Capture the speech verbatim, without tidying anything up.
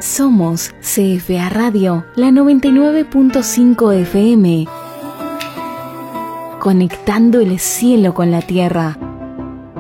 Somos C F A Radio, la noventa y nueve punto cinco F M, conectando el cielo con la tierra.